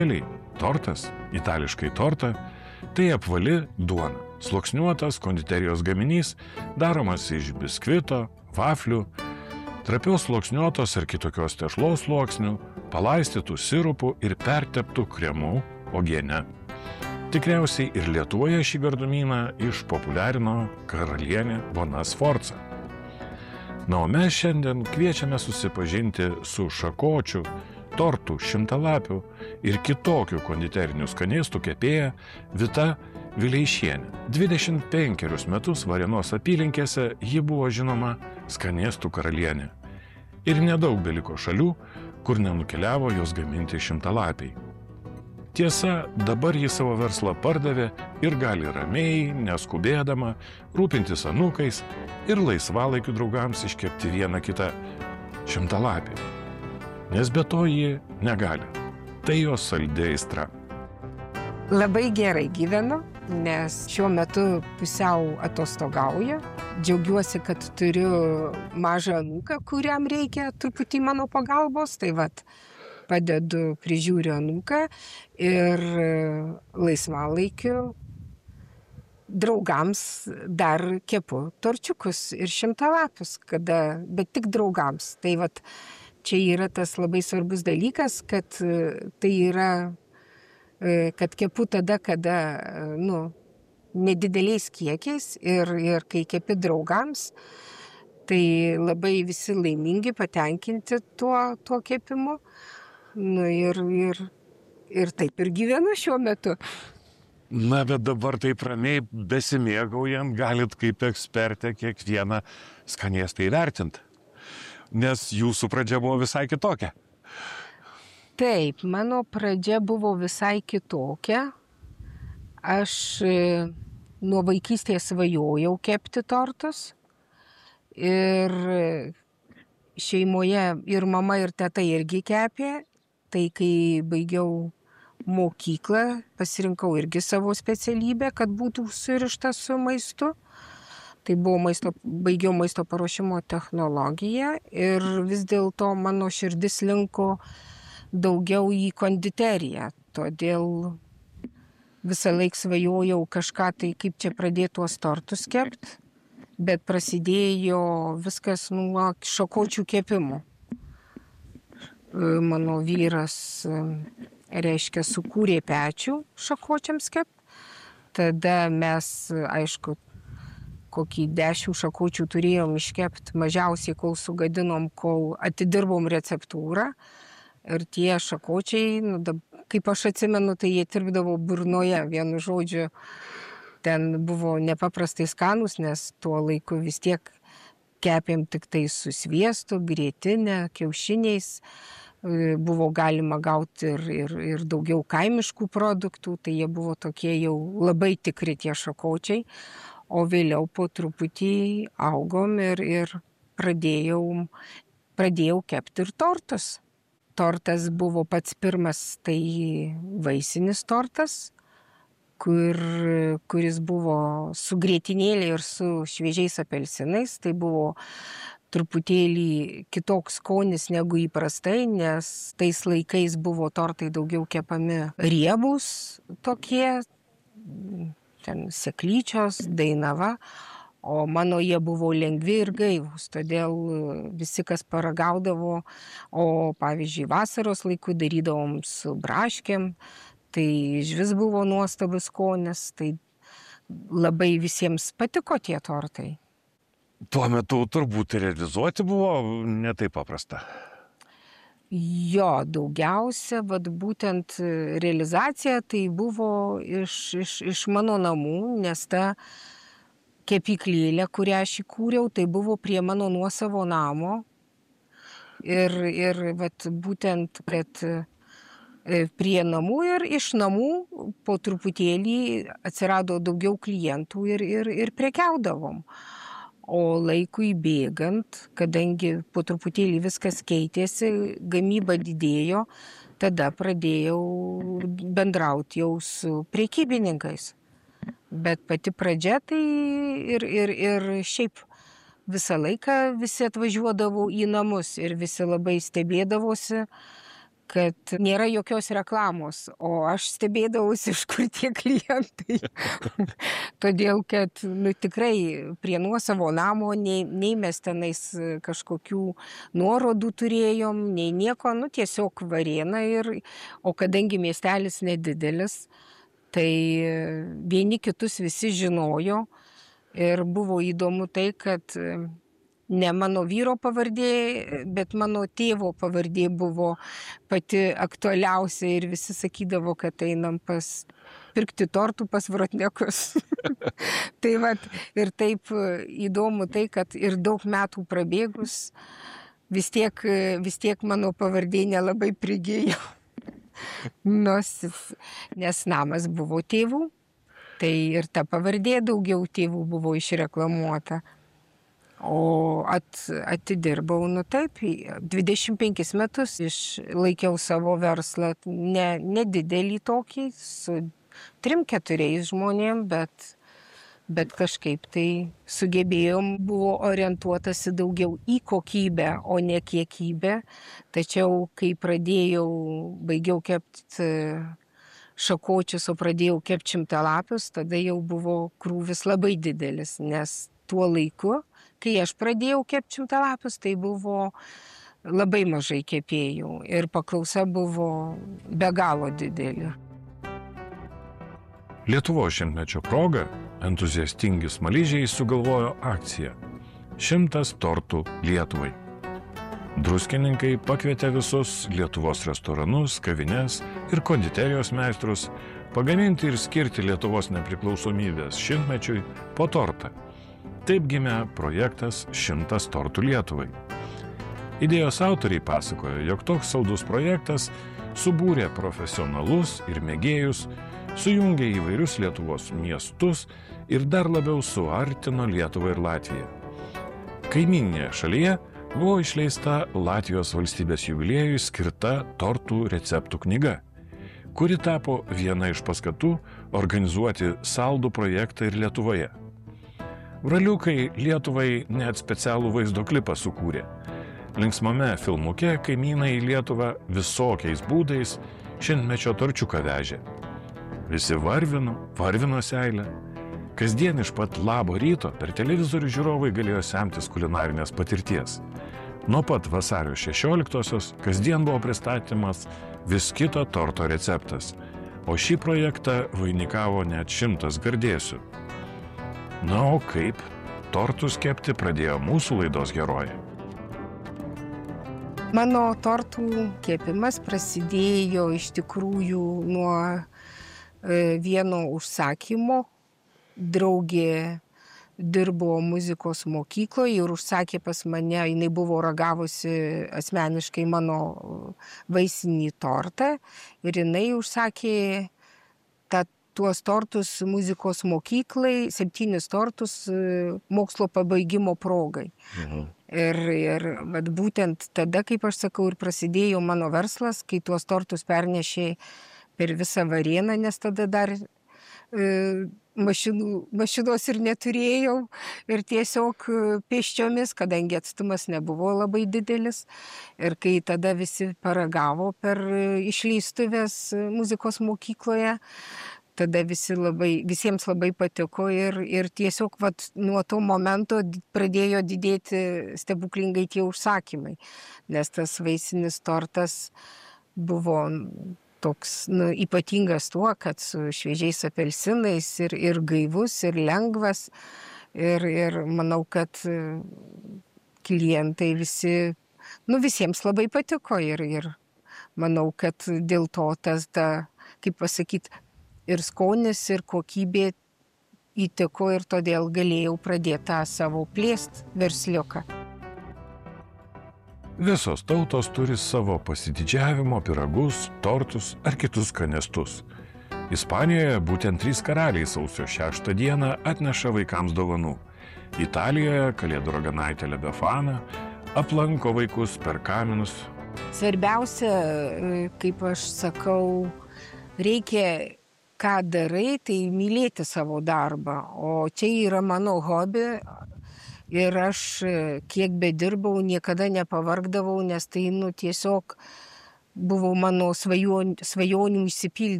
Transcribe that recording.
Tortas, itališkai torta, tai apvali duona, sluoksniuotas konditerijos gaminys, daromas iš biskvito, vaflių, trapios sluoksniuotos ar kitokios tešlos sluoksnių, palaistytų sirupų ir perteptų kremų uogiene. Tikriausiai ir Lietuvoje šį gardumyną išpopuliarino karalienė Bona Sforza. Na, o mes šiandien kviečiame susipažinti su šakočių, tortų, šimtalapių ir kitokių konditerinių skanėstų kepėja Vita Vileišienė. 25 metus Varėnos apylinkėse ji buvo žinoma skanėstų karalienė. Ir nedaug beliko šalių, kur nenukeliavo jos gaminti šimtalapiai. Tiesa, dabar ji savo verslą pardavė ir gali ramiai, neskubėdama, rūpintis anūkais ir laisvalaikių draugams iškepti vieną kitą šimtalapį. Nes be to ji negali. Tai jos saldi aistra. Labai gerai gyvenu, nes šiuo metu pusiau atostogauju. Džiaugiuosi, kad turiu mažą anūką, kuriam reikia truputį mano pagalbos. Tai vat, padedu, prižiūriu anūką ir laisvalaikiu draugams dar kepu torčiukus ir šimtalapius, bet tik draugams. Tai vat, čia yra tas labai svarbus dalykas, kad tai yra, kad kepu tada, kada, nedideliais kiekiais ir kai kepi draugams, tai labai visi laimingi, patenkinti tuo kepimu. Ir taip ir gyvenu šiuo metu. Na, bet dabar taip ramiai besimėgaujant galit kaip ekspertė kiekvieną skanėstą įvertinti. Nes jūsų pradžia buvo visai kitokia. Taip, mano pradžia buvo visai kitokia. Aš nuo vaikystės svajojau kepti tortus. Ir šeimoje ir mama, ir teta irgi kepė. Tai kai baigiau mokyklą, pasirinkau irgi savo specialybę, kad būtų surišta su maistu. Tai baigiau maisto paruošimo technologiją ir vis dėlto mano širdis linko daugiau į konditeriją. Todėl visą laiką svajojau kažką tai, kaip čia pradėti tuos tortus kepti, bet prasidėjo viskas nuo šakočių kepimo. Mano vyras, sukūrė pečių šakočiams kepti. Tada mes, aišku, kokį 10 šakočių turėjom iškepti mažiausiai, kol sugadinom, kol atidirbom receptūrą. Ir tie šakočiai, kaip aš atsimenu, tai jie tirpdavo burnoje, vienu žodžiu. Ten buvo nepaprastai skanus, nes tuo laiku vis tiek kepėm tik tai su sviestu, grietinė, kiaušiniais. Buvo galima gauti ir daugiau kaimiškų produktų, tai jie buvo tokie jau labai tikri tie šakočiai. O vėliau po truputį augom ir pradėjau kepti ir tortus. Tortas buvo pats pirmas, tai vaisinis tortas, kuris buvo su grietinėlė ir su šviežiais apelsinais. Tai buvo truputėlį kitoks skonis negu įprastai, nes tais laikais buvo tortai daugiau kepami riebūs tokie, ten seklyčios, dainava, o mano jie buvo lengvi ir gaivūs, todėl visi, kas paragaudavo, o pavyzdžiui vasaros laiku darydavom su braškėm, tai išvis buvo nuostabus skonis, tai labai visiems patiko tie tortai. Tuo metu turbūt realizuoti buvo ne taip paprasta. Jo, daugiausia, būtent realizacija tai buvo iš mano namų, nes ta kepyklėlė, kurią aš įkūriau, tai buvo prie mano nuosavo namo. Ir būtent, kad prie namų ir iš namų po truputėlį atsirado daugiau klientų ir prekiaudavom. O laikui bėgant, kadangi po truputėlį viskas keitėsi, gamyba didėjo, tada pradėjau bendrauti jau su prekybininkais. Bet pati pradžia tai ir šiaip visą laiką visi atvažiuodavo į namus ir visi labai stebėdavosi, kad nėra jokios reklamos, o aš stebėdavausi, iš kur tie klientai. Todėl, kad tikrai prie nuosavo namo nei mes tenais kažkokių nuorodų turėjom, nei nieko, tiesiog Varėna o kadangi miestelis nedidelis, tai vieni kitus visi žinojo ir buvo įdomu tai, kad ne mano vyro pavardė, bet mano tėvo pavardė buvo pati aktualiausia ir visi sakydavo, kad einam pirkti tortų pas Vrotnekus. Tai ir taip įdomu tai, kad ir daug metų prabėgus vis tiek mano pavardė nelabai prigijo. Nes namas buvo tėvų, tai ir ta pavardė daugiau tėvų buvo išreklamuota. O atidirbau, taip, 25 metus išlaikiau savo verslą, nedidelį tokį, su 3-4 žmonėm, bet kažkaip tai sugebėjom, buvo orientuotasi daugiau į kokybę, o ne kiekybę. Tačiau, kai baigiau kepti šakočius, o pradėjau kepti šimtalapius, tada jau buvo krūvis labai didelis, nes tuo laiku, kai aš pradėjau kepti šimtalapius, tai buvo labai mažai kepėjų ir paklausa buvo be galo didelė. Lietuvos šimtmečio proga entuziastingi smaližiai sugalvojo akciją 100 tortų Lietuvai. Druskininkai pakvietė visus Lietuvos restoranus, kavines ir konditerijos meistrus pagaminti ir skirti Lietuvos nepriklausomybės šimtmečiui po tortą. Taip gimė projektas 100 tortų Lietuvai. Idėjos autoriai pasakojo, jog toks saldus projektas subūrė profesionalus ir mėgėjus, sujungė įvairius Lietuvos miestus ir dar labiau suartino Lietuvą ir Latviją. Kaimyninėje šalyje buvo išleista Latvijos valstybės jubiliejui skirta tortų receptų knyga, kuri tapo viena iš paskatų organizuoti saldų projektą ir Lietuvoje. Vraliukai Lietuvai net specialų vaizdo klipą sukūrė. Linksmame filmuke kaimynai į Lietuvą visokiais būdais šimtmečio torčiuką vežė. Visi varvino seilę. Kasdien iš pat labo ryto per televizorių žiūrovai galėjo semtis kulinarinės patirties. Nuo pat vasario 16-osios kasdien buvo pristatymas vis kito torto receptas, o šį projektą vainikavo net 100 gardėsių. Na, o kaip tortus kepti pradėjo mūsų laidos herojai. Mano tortų kepimas prasidėjo iš tikrųjų nuo vieno užsakymo. Draugė dirbo muzikos mokykloje ir užsakė pas mane, jinai buvo ragavusi asmeniškai mano vaisinį tortą ir jinai užsakė tuos tortus muzikos mokyklai, 7 tortus mokslo pabaigimo progai. Ir būtent tada, kaip aš sakau, ir prasidėjo mano verslas, kai tuos tortus pernešė per visą Varėną, nes tada dar mašinos ir neturėjau ir tiesiog pėsčiomis, kadangi atstumas nebuvo labai didelis. Ir kai tada visi paragavo per išleistuvės muzikos mokykloje, tada visiems labai patiko ir tiesiog nuo to momento pradėjo didėti stebuklingai tie užsakymai, nes tas vaisinis tortas buvo toks ypatingas tuo, kad su šviežiais apelsinais ir gaivus, ir lengvas. Ir manau, kad klientai visiems labai patiko ir manau, kad dėl to kaip pasakyti, ir skonis, ir kokybė įtiko ir todėl galėjau pradėti tą savo plėst versliuką. Visos tautos turi savo pasididžiavimo pyragus, tortus ar kitus skanėstus. Ispanijoje būtent 3 karaliai sausio 6 dieną atneša vaikams dovanų. Italijoje kalėdų raganaitė Befana aplanko vaikus per kaminus. Svarbiausia, kaip aš sakau, reikia, ką darai, tai mylėti savo darbą. O čia yra mano hobi ir aš, kiek bedirbau, niekada nepavargdavau, nes tai tiesiog buvo mano svajonių išsipildymas.